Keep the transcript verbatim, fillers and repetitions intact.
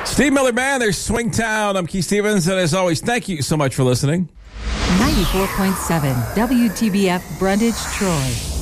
Steve Miller Band, there's Swingtown. I'm Keith Stevens, and as always, thank you so much for listening. ninety-four point seven W T B F Brundage, Troy.